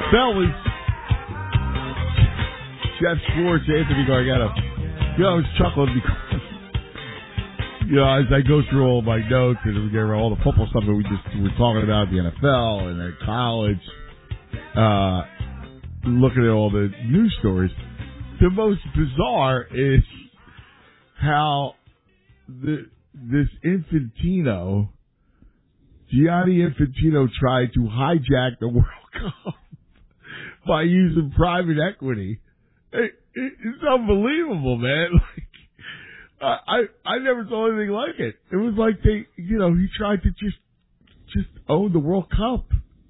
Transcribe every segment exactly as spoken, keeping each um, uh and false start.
Fellas, Chef Schwartz, Anthony Gargano. You know, I was chuckling because, you know, as I go through all my notes and we get all the football stuff that we just were talking about, the N F L and at college, uh, looking at all the news stories, the most bizarre is how the this Infantino, Gianni Infantino, tried to hijack the World Cup by using private equity. It, it, it's unbelievable, man. Like, I I never saw anything like it. It was like they, you know, he tried to just just own the World Cup.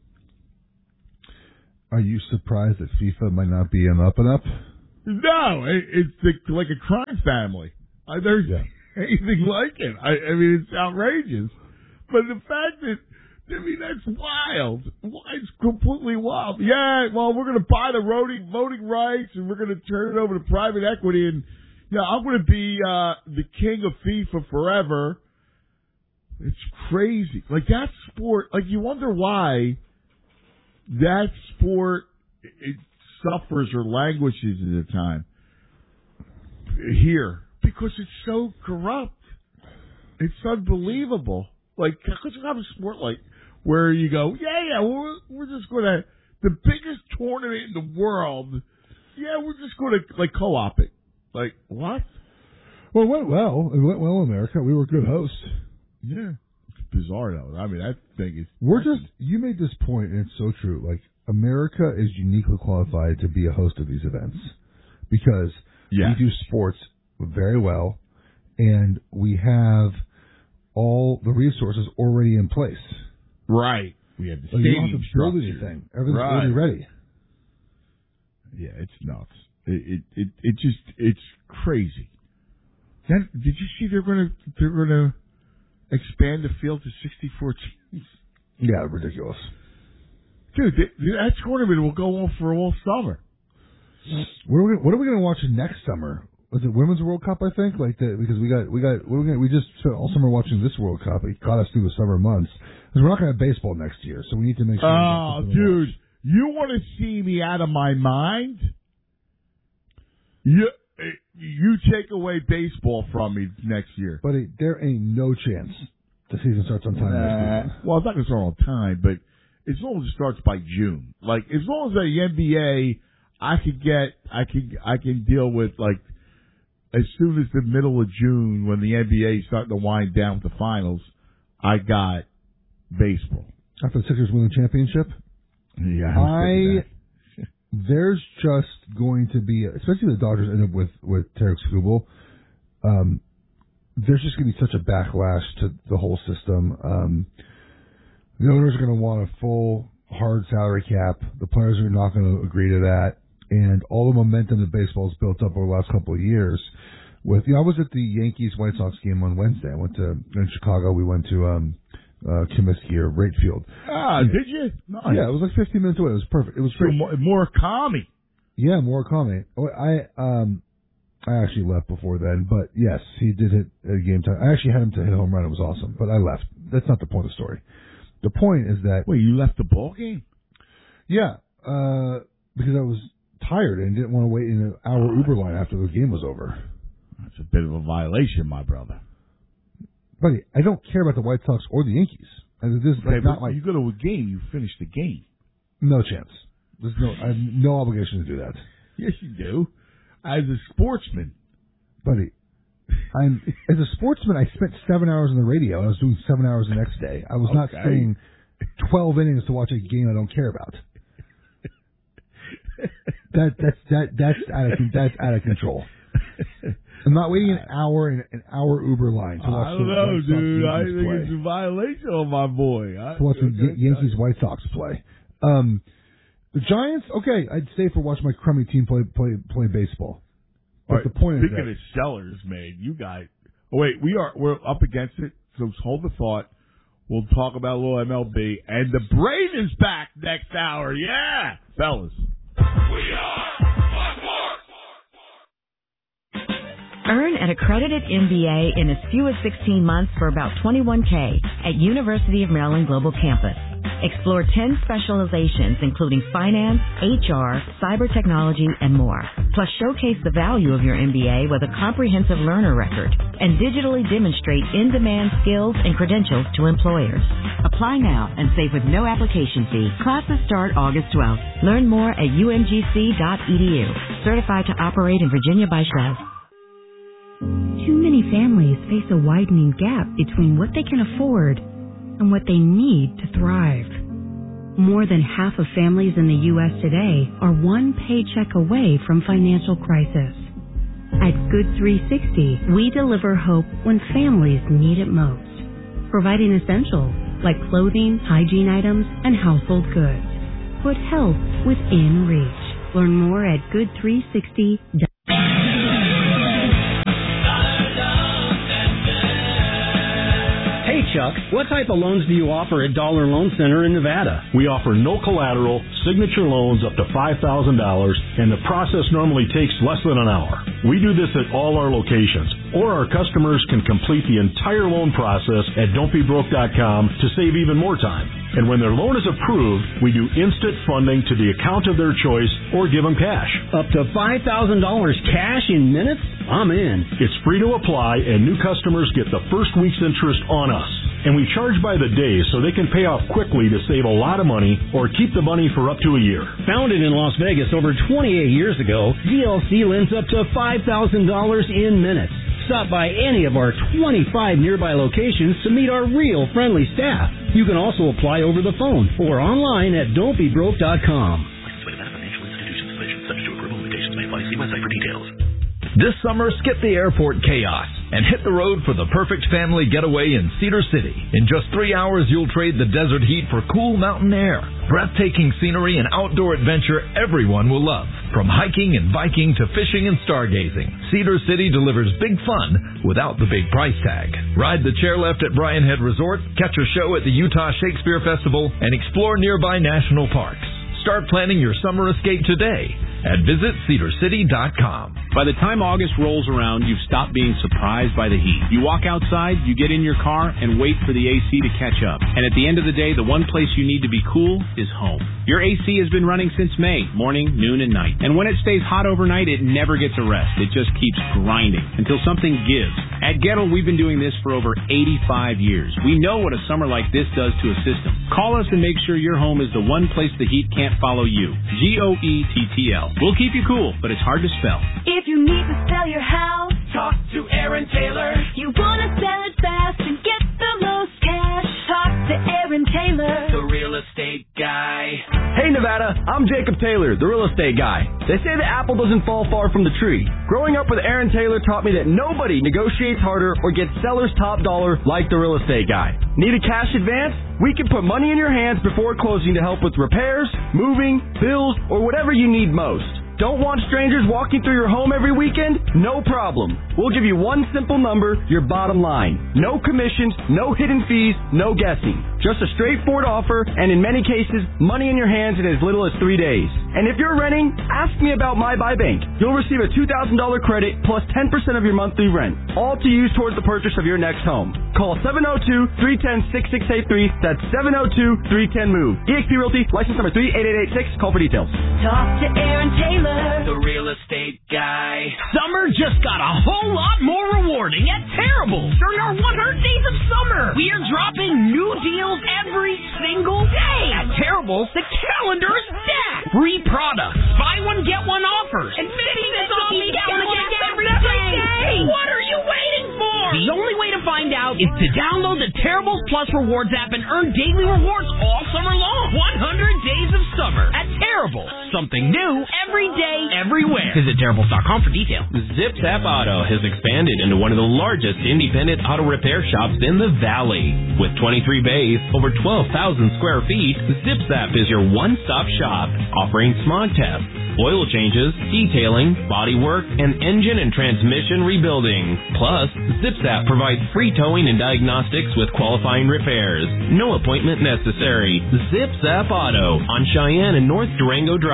Are you surprised that FIFA might not be an up and up? No, it, it's the, like a crime family. I never Yeah. seen anything like it. I, I mean, it's outrageous. But the fact that, I mean, that's wild. It's completely wild. Yeah, well, we're going to buy the voting, voting rights and we're going to turn it over to private equity. And, you know, I'm going to be uh, the king of FIFA forever. It's crazy. Like, that sport, like, you wonder why that sport it suffers or languishes at the time here. Because it's so corrupt. It's unbelievable. Like, because you have a sport like where you go, yeah, yeah, we're, we're just going to, the biggest tournament in the world, yeah, we're just going to, like, co-op it. Like, what? Well, it went well. It went well in America. We were good hosts. Yeah. It's bizarre, though. I mean, that thing is... We're just, you made this point, and it's so true. Like, America is uniquely qualified to be a host of these events because yes. we do sports very well, and we have all the resources already in place. Right. We have the like, stadium you don't have to build anything. Everything's right. already ready. Yeah, it's nuts. It it it, it just it's crazy. That, did you see they're going to they're going to expand the field to sixty-four teams? Yeah, ridiculous. Dude, th- that tournament will go on for all summer. What are we, what are we going to watch next summer? Was it Women's World Cup? I think like that because we got we got what are we, gonna, we just spent all summer watching this World Cup. It got us through the summer months because we're not going to have baseball next year, so we need to make sure. Oh, dude, you want to see me out of my mind? You you take away baseball from me next year, but it, there ain't no chance the season starts on time. Uh, next season. well, it's not going to start on time, but as long as it starts by June, like as long as the N B A, I could get, I can I can deal with like. As soon as the middle of June, when the N B A is starting to wind down with the finals, I got baseball. After the Sixers win the championship? Yeah. I, there's just going to be, especially the Dodgers end up with, with Tarek Skubal, um, there's just going to be such a backlash to the whole system. Um, the owners are going to want a full, hard salary cap. The players are not going to agree to that. And all the momentum that baseball's built up over the last couple of years with, you know, I was at the Yankees-White Sox game on Wednesday. I went to, in Chicago, we went to, um, uh, Comiskey or Rate Field. Ah, yeah. did you? Nice. Yeah, it was like fifteen minutes away. It was perfect. It was great. So more, Murakami. Yeah, Murakami. Oh, I, um, I actually left before then, but yes, he did hit a game time. I actually had him to hit a home run. It was awesome, but I left. That's not the point of the story. The point is that. Wait, you left the ball game? Yeah, uh, because I was tired and didn't want to wait in an hour Uber line after the game was over. That's a bit of a violation, my brother. Buddy, I don't care about the White Sox or the Yankees. And this is okay, like not like you go to a game, you finish the game. No chance. There's no. I have no obligation to do that. Yes, you do. As a sportsman, buddy. I'm as a sportsman. I spent seven hours on the radio. I was doing seven hours the next day. I was okay. not staying twelve innings to watch a game I don't care about. That that's that that's out of that's out of control. I'm not waiting an hour in an hour Uber line to watch I the don't know, White Sox dude. Yankees I think play. it's a violation on my boy. I, to watch the okay, Yankees White Sox play. Um, the Giants, okay, I'd stay for watch my crummy team play play play baseball. But right, the point speaking is that, of sellers, man, you guys. Oh wait, we are we're up against it. So hold the thought. We'll talk about a little M L B and the Braves back next hour. Yeah, fellas. We are Blackmore. Earn an accredited M B A in as few as sixteen months for about twenty-one K at University of Maryland Global Campus. Explore ten specializations, including finance, H R, cyber technology, and more. Plus, showcase the value of your M B A with a comprehensive learner record and digitally demonstrate in-demand skills and credentials to employers. Apply now and save with no application fee. Classes start August twelfth. Learn more at u m g c dot e d u. Certified to operate in Virginia by S H E V. Too many families face a widening gap between what they can afford and what they need to thrive. More than half of families in the U S today are one paycheck away from financial crisis. At Good three sixty, we deliver hope when families need it most, providing essentials like clothing, hygiene items, and household goods. Put health within reach. Learn more at good three sixty dot com. Hey Chuck, what type of loans do you offer at Dollar Loan Center in Nevada? We offer no collateral, signature loans up to five thousand dollars, and the process normally takes less than an hour. We do this at all our locations, or our customers can complete the entire loan process at don't be broke dot com to save even more time. And when their loan is approved, we do instant funding to the account of their choice or give them cash. Up to five thousand dollars cash in minutes? I'm in. It's free to apply, and new customers get the first week's interest on us. And we charge by the day so they can pay off quickly to save a lot of money or keep the money for up to a year. Founded in Las Vegas over twenty-eight years ago, D L C lends up to five thousand dollars in minutes. Stop by any of our twenty-five nearby locations to meet our real friendly staff. You can also apply over the phone or online at don't be broke dot com. Licensed by Nevada Financial Institutions Division. Subject to approval. Limitations may apply. See website for details. This summer, skip the airport chaos and hit the road for the perfect family getaway in Cedar City. In just three hours, you'll trade the desert heat for cool mountain air, breathtaking scenery, and outdoor adventure everyone will love. From hiking and biking to fishing and stargazing, Cedar City delivers big fun without the big price tag. Ride the chairlift at Bryan Head Resort, catch a show at the Utah Shakespeare Festival, and explore nearby national parks. Start planning your summer escape today at visit cedar city dot com. By the time August rolls around, you've stopped being surprised by the heat. You walk outside, you get in your car, and wait for the A C to catch up. And at the end of the day, the one place you need to be cool is home. Your A C has been running since May, morning, noon, and night. And when it stays hot overnight, it never gets a rest. It just keeps grinding until something gives. At Gettle, we've been doing this for over eighty-five years. We know what a summer like this does to a system. Call us and make sure your home is the one place the heat can't follow you. G O E T T L. We'll keep you cool, but it's hard to spell. If you need to sell your house, talk to Aaron Taylor. You want to sell it fast and get the most cash, talk to Aaron Taylor, the real estate guy. Hey Nevada, I'm Jacob Taylor, the real estate guy. They say the apple doesn't fall far from the tree. Growing up with Aaron Taylor taught me that nobody negotiates harder or gets seller's top dollar like the real estate guy. Need a cash advance? We can put money in your hands before closing to help with repairs, moving, bills, or whatever you need most. Don't want strangers walking through your home every weekend? No problem. We'll give you one simple number, your bottom line. No commissions, no hidden fees, no guessing. Just a straightforward offer, and in many cases, money in your hands in as little as three days. And if you're renting, ask me about My Buy Bank. You'll receive a two thousand dollars credit plus ten percent of your monthly rent, all to use towards the purchase of your next home. Call seven oh two, three one oh, six six eight three. That's seven oh two, three one oh, MOVE. E X P Realty, license number three eight eight eight six. Call for details. talk to Aaron Taylor, the real estate guy. Summer just got a whole lot more rewarding at Terrible. During our one hundred days of summer, we are dropping new deals every single day. At Terrible, the calendar is stacked. Free products, buy one, get one offers, and fifty cents off each calendar every day. What are you waiting for? The only way to find out is to download the Terrible Plus Rewards app and earn daily rewards all summer long. one hundred days of summer at Terrible. Something new every day, everywhere. Visit Terribles dot com for details. ZipZap Auto has expanded into one of the largest independent auto repair shops in the Valley. With twenty-three bays, over twelve thousand square feet, ZipZap is your one-stop shop, offering smog tests, oil changes, detailing, bodywork, and engine and transmission rebuilding. Plus, ZipZap provides free towing and diagnostics with qualifying repairs. No appointment necessary. ZipZap Auto on Cheyenne and North Durango Drive.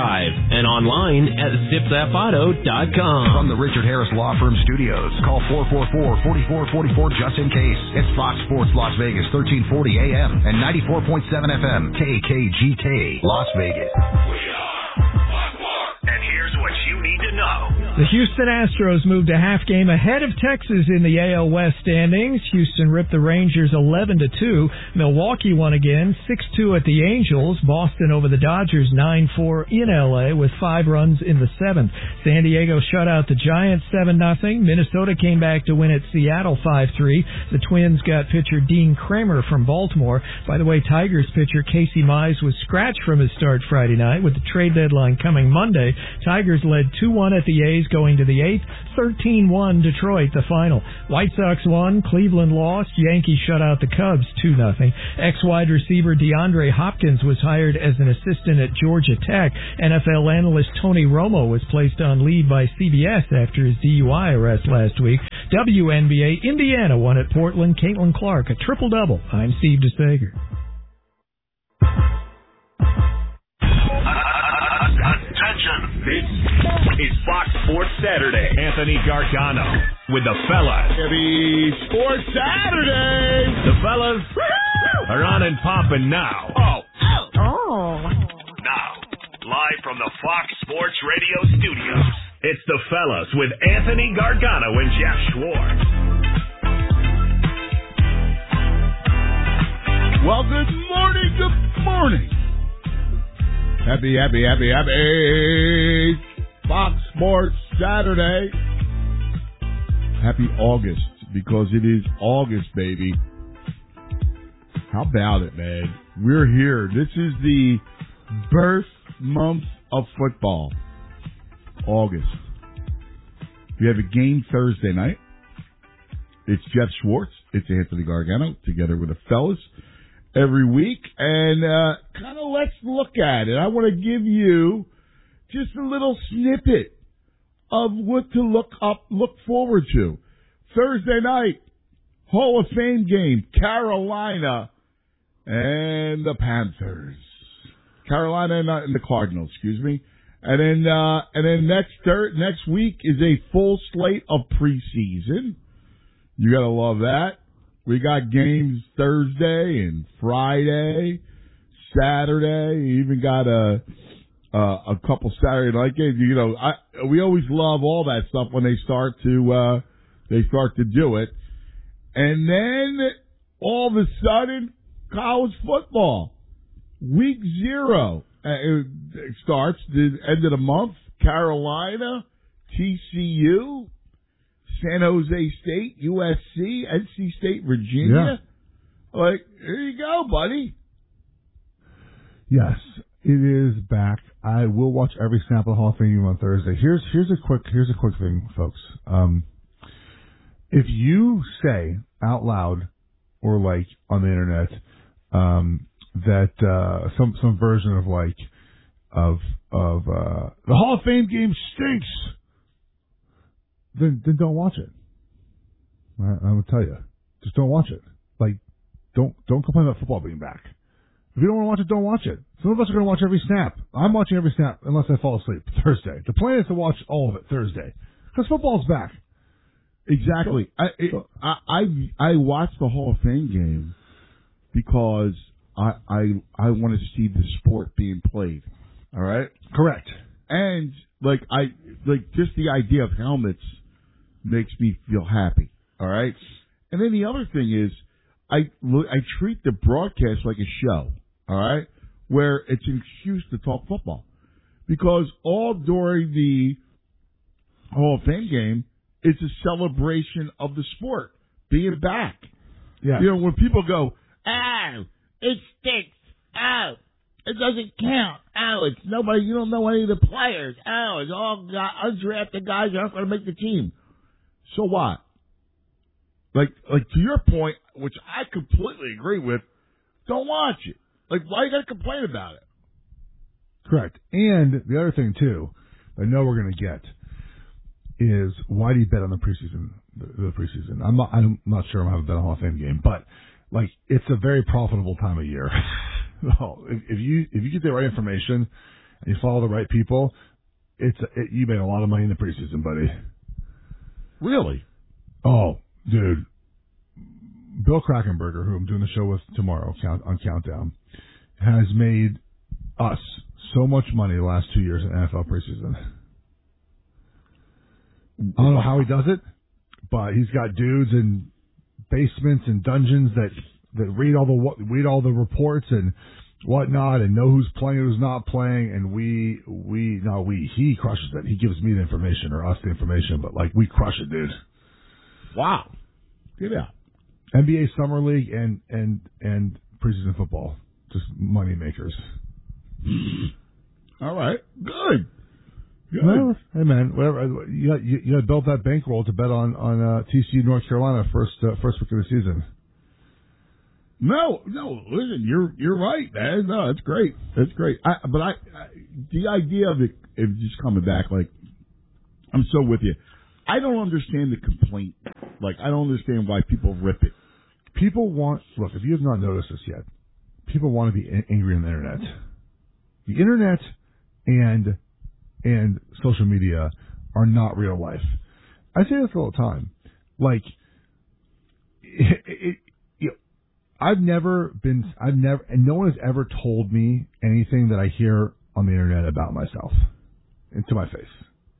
drive and online at zip zap auto dot com. From the Richard Harris Law Firm Studios, call four four four, four four four four just in case. It's Fox Sports Las Vegas, thirteen forty A M and ninety-four point seven F M, K K G K, Las Vegas. We are Fox Sports. And here's what you need to know. The Houston Astros moved a half game ahead of Texas in the A L West standings. Houston ripped the Rangers eleven to two. Milwaukee won again, six two at the Angels. Boston over the Dodgers nine four in L A with five runs in the seventh. San Diego shut out the Giants seven nothing. Minnesota came back to win at Seattle five three. The Twins got pitcher Dean Kramer from Baltimore. By the way, Tigers pitcher Casey Mize was scratched from his start Friday night. With the trade deadline coming Monday, Tigers led two one at the A's going to the eighth, thirteen one Detroit the final. White Sox won, Cleveland lost, Yankees shut out the Cubs two nothing. Ex-wide receiver DeAndre Hopkins was hired as an assistant at Georgia Tech. N F L analyst Tony Romo was placed on leave by C B S after his D U I arrest last week. W N B A, Indiana won at Portland, Caitlin Clark, a triple-double. I'm Steve DeSager. Attention! This is Fox Sports Saturday. Anthony Gargano with the fellas. Happy Sports Saturday! The fellas are on and popping now. Oh. Oh. Now, live from the Fox Sports Radio studios, it's the fellas with Anthony Gargano and Jeff Schwartz. Well, good morning, good morning. Happy, happy, happy, happy Fox Sports Saturday. Happy August, because it is August, baby. How about it, man? We're here. This is the birth month of football. August. We have a game Thursday night. It's Jeff Schwartz. It's Anthony Gargano, together with the fellas, every week, and uh, kind of let's look at it. I want to give you just a little snippet of what to look up, look forward to. Thursday night, Hall of Fame game, Carolina and the Panthers. Carolina and, uh, and the Cardinals, excuse me. And then, uh, and then next third, next week is a full slate of preseason. You gotta love that. We got games Thursday and Friday, Saturday. Even got a uh, a couple Saturday night games. You know, I we always love all that stuff when they start to uh, they start to do it, and then all of a sudden, college football week zero uh, it starts the end of the month. Carolina, T C U. San Jose State, U S C, N C State, Virginia. Yeah. Like, here you go, buddy. Yes, it is back. I will watch every snap of the Hall of Fame game on Thursday. Here's here's a quick here's a quick thing, folks. Um, if you say out loud or like on the internet um, that uh, some some version of like of of uh, the Hall of Fame game stinks, Then, then don't watch it. I, I will tell you, just don't watch it. Like, don't don't complain about football being back. If you don't want to watch it, don't watch it. Some of us are going to watch every snap. I'm watching every snap unless I fall asleep Thursday. The plan is to watch all of it Thursday because football's back. Exactly. I, it, I I I watched the Hall of Fame game because I I I wanted to see the sport being played. All right. Correct. And like I like just the idea of helmets makes me feel happy, all right? And then the other thing is, I, I treat the broadcast like a show, all right, where it's an excuse to talk football. Because all during the Hall of Fame game, it's a celebration of the sport being back. Yeah. You know, when people go, oh, it stinks, oh, it doesn't count, oh, it's nobody, you don't know any of the players, oh, it's all undrafted guys that aren't going to make the team. So what? Like, like to your point, which I completely agree with, don't watch it. Like, why you got to complain about it? Correct. And the other thing, too, I know we're going to get is why do you bet on the preseason? The, the preseason. I'm not, I'm not sure I'm going to have a bet on a Hall of Fame game, but, like, it's a very profitable time of year. Well, if, if you if you get the right information and you follow the right people, it's it, you make a lot of money in the preseason, buddy. Really? Oh, dude. Bill Krakenberger, who I'm doing the show with tomorrow count, on Countdown, has made us so much money the last two years in N F L preseason. I don't know how he does it, but he's got dudes in basements and dungeons that, that read all the read all the reports and whatnot, and know who's playing, who's not playing, and we we no we he crushes it. He gives me the information or us the information, but like we crush it, dude. Wow, get out. N B A Summer League and and and preseason football, just money makers. All right, good. Good. Well, hey man, whatever. You got you, you got to build that bankroll to bet on on uh, T C U North Carolina first uh, first week of the season. No, no, listen, you're you're right, man. No, it's great. It's great. I, but I, I, the idea of it, of just coming back, like, I'm so with you. I don't understand the complaint. Like, I don't understand why people rip it. People want, look, if you have not noticed this yet, people want to be angry on the internet. The internet and and social media are not real life. I say this all the time. Like, it, it, you know, I've never been, I've never, and no one has ever told me anything that I hear on the internet about myself, into my face.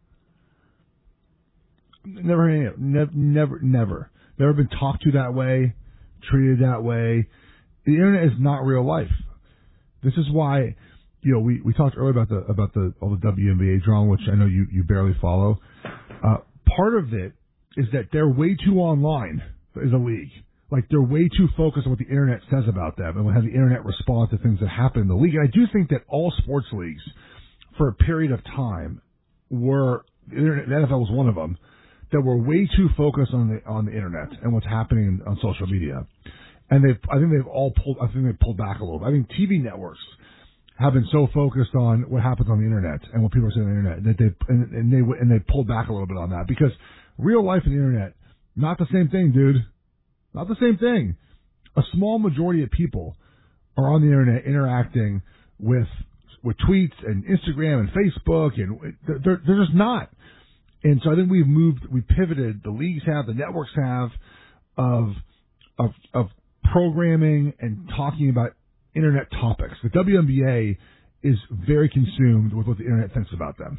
Never, never, never, never, never been talked to that way, treated that way. The internet is not real life. This is why, you know, we, we talked earlier about the about the all the W N B A drama, which I know you, you barely follow. Uh, part of it is that they're way too online as a league. Like, they're way too focused on what the internet says about them and how the internet responds to things that happen in the league. And I do think that all sports leagues, for a period of time, were the internet. The N F L was one of them. That were way too focused on the on the internet and what's happening on social media, and they've I think they've all pulled I think they've pulled back a little bit. I think T V networks have been so focused on what happens on the internet and what people are saying on the internet that they and, and they and they pulled back a little bit on that, because real life and the internet, not the same thing, dude. Not the same thing. A small majority of people are on the internet interacting with with tweets and Instagram and Facebook, and they're they're just not. And so I think we've moved, we pivoted, the leagues have, the networks have, of, of, of programming and talking about internet topics. The W N B A is very consumed with what the internet thinks about them.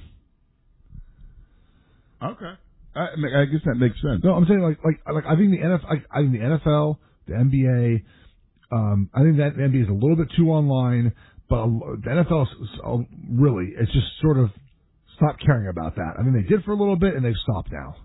Okay. I, I guess that makes sense. No, I'm saying like, like, like I think the N F L, I, I think the N F L, the N B A, um, I think that the N B A is a little bit too online, but the N F L is, really, it's just sort of, stop caring about that. I mean, they did for a little bit, and they've stopped now.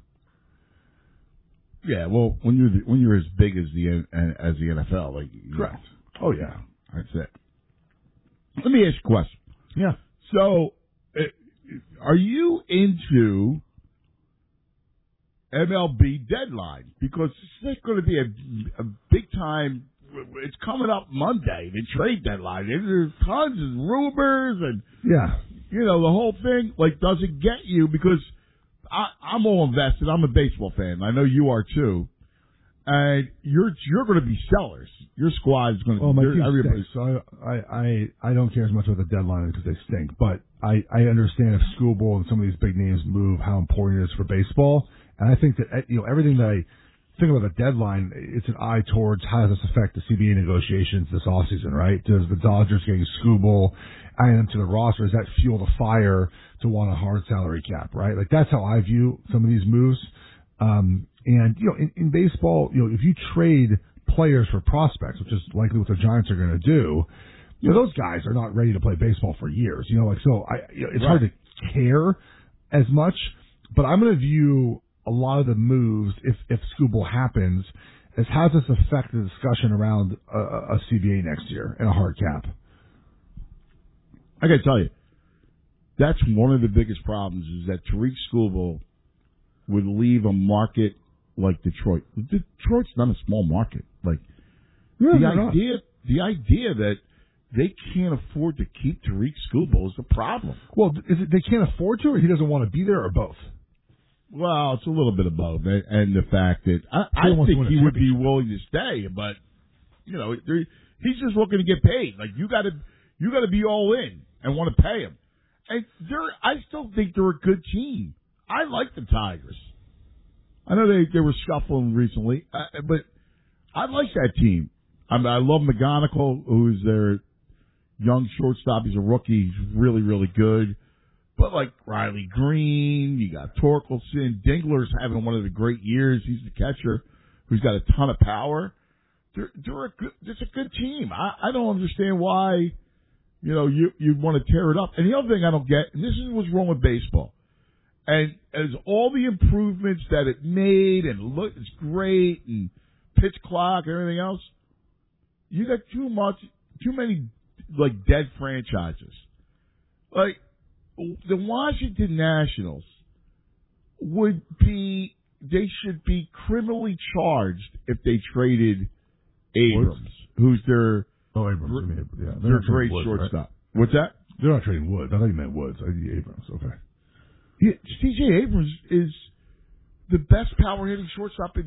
Yeah, well, when you're the, when you're as big as the as the N F L, like, correct. Know, oh yeah, that's it. Let me ask you a question. Yeah. So, uh, are you into M L B deadline? Because it's going to be a, a big time. It's coming up Monday, the trade deadline. There's tons of rumors and yeah. You know, the whole thing, like, does it get you? Because I, I'm all invested. I'm a baseball fan. I know you are, too. And you're you're going to be sellers. Your squad is going to well, be... Well, my team stinks, so I, I, I don't care as much about the deadline because they stink. But I, I understand if Schoolboy and some of these big names move, how important it is for baseball. And I think that, you know, everything that I think about the deadline, it's an eye towards how does this affect the C B A negotiations this offseason, right? Does the Dodgers getting Schoolboy adding them to the roster, does that fuel the fire to want a hard salary cap, right? Like, that's how I view some of these moves. Um, and, you know, in, in baseball, you know, if you trade players for prospects, which is likely what the Giants are going to do, you know, those guys are not ready to play baseball for years. You know, like, so I, you know, it's right. hard to care as much, but I'm going to view a lot of the moves, if, if Schoolboy happens, as how does this affect the discussion around a, a C B A next year and a hard cap? I got to tell you, that's one of the biggest problems is that Tariq Schoolboy would leave a market like Detroit. Detroit's not a small market. Like, yeah, the idea, not. the idea that they can't afford to keep Tariq Schoolboy is a problem. Well, is it they can't afford to, or he doesn't want to be there, or both? Well, it's a little bit of both, and the fact that I, I think he would be willing to stay, but you know, he's just looking to get paid. Like, you got to, you got to be all in and want to pay him. and they're, I still think they're a good team. I like the Tigers. I know they, they were scuffling recently, uh, but I like that team. I mean, I love McGonigal, who's their young shortstop. He's a rookie. He's really, really good. But like Riley Green, you got Torkelson. Dingler's having one of the great years. He's the catcher who's got a ton of power. They're, they're a good, it's a good team. I, I don't understand why, you know, you, you'd want to tear it up. And the other thing I don't get, and this is what's wrong with baseball, and as all the improvements that it made, and look, it's great, and pitch clock and everything else, you got too much, too many, like, dead franchises. Like, the Washington Nationals would be, they should be criminally charged if they traded Abrams, Woods? who's their, oh, Abrams, I mean, yeah, their great Woods, shortstop. Right? What's that? They're not trading Woods. I thought you meant Woods. I did Abrams. Okay. Yeah, C J Abrams is the best power hitting shortstop in